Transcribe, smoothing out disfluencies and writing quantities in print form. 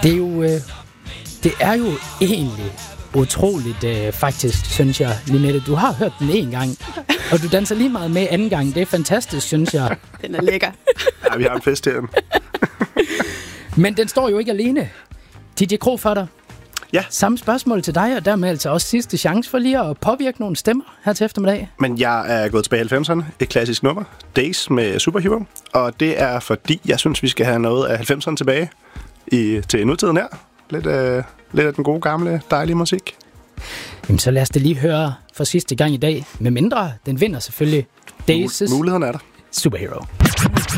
Det er jo egentlig utroligt, faktisk, synes jeg, Lynette. Du har hørt den en gang, og du danser lige meget med anden gang. Det er fantastisk, synes jeg. Den er lækker. Ja, vi har en fest her. Men den står jo ikke alene. DJ Krofatter. Ja. Samme spørgsmål til dig, og dermed altså også sidste chance for lige at påvirke nogle stemmer her til eftermiddag. Men jeg er gået tilbage i 90'erne. Et klassisk nummer. Days med Superhero. Og det er fordi, jeg synes, vi skal have noget af 90'erne tilbage til nutiden her. Lidt af den gode, gamle, dejlige musik. Jamen, så lad os det lige høre for sidste gang i dag. Med mindre, den vinder selvfølgelig Days' Mulighederne er der. Superhero.